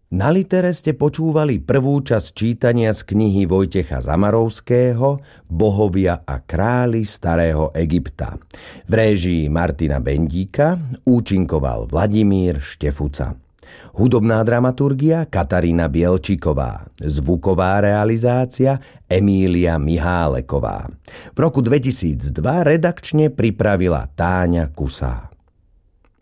Na Litere ste počúvali prvú časť čítania z knihy Vojtecha Zamarovského Bohovia a králi starého Egypta. V réžii Martina Bendíka účinkoval Vladimír Štefuca. Hudobná dramaturgia Katarína Bielčiková. Zvuková realizácia Emília Miháleková. V roku 2002 redakčne pripravila Táňa Kusá.